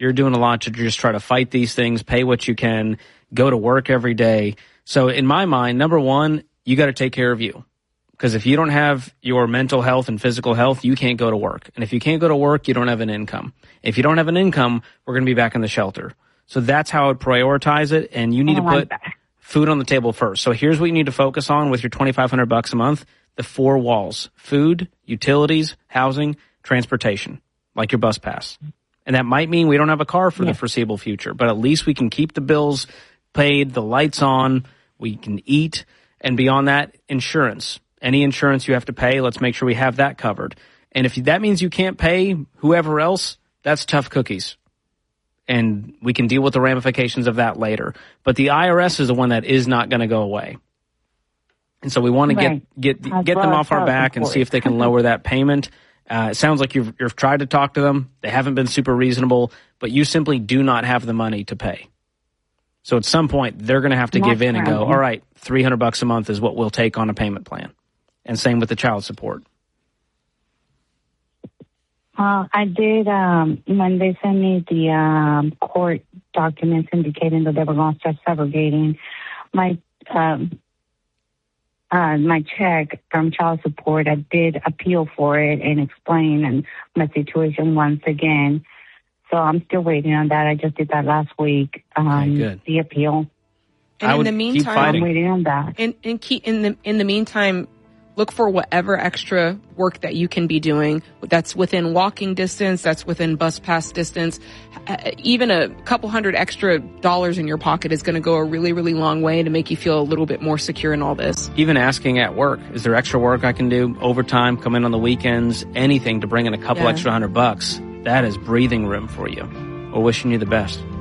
You're doing a lot to just try to fight these things, pay what you can, go to work every day. So in my mind, number one, you got to take care of you. Because if you don't have your mental health and physical health, you can't go to work. And if you can't go to work, you don't have an income. If you don't have an income, we're going to be back in the shelter. So that's how I would prioritize it. And you need to put food on the table first. So here's what you need to focus on with your $2,500 a month. The 4 walls: food, utilities, housing, transportation, like your bus pass. And that might mean we don't have a car for the foreseeable future, but at least we can keep the bills paid, the lights on, we can eat. And beyond that, insurance. Any insurance you have to pay, let's make sure we have that covered. And if that means you can't pay whoever else, that's tough cookies. And we can deal with the ramifications of that later. But the IRS is the one that is not going to go away. And so we want to get them off our back and see if they can lower that payment. It sounds like you've tried to talk to them. They haven't been super reasonable, but you simply do not have the money to pay. So at some point, they're going to have to give in and go, all right, $300 a month is what we'll take on a payment plan. And same with the child support. I did, when they sent me the court documents indicating that they were going to start segregating my check from child support, I did appeal for it and explain my situation once again. So I'm still waiting on that. I just did that last week, the appeal. And in the meantime, I'm waiting on that. And keep in the meantime, look for whatever extra work that you can be doing. That's within walking distance. That's within bus pass distance. Even a couple $100 extra in your pocket is going to go a really, really long way to make you feel a little bit more secure in all this. Even asking at work, is there extra work I can do? Overtime, come in on the weekends, anything to bring in a couple extra $100. That is breathing room for you. We're wishing you the best.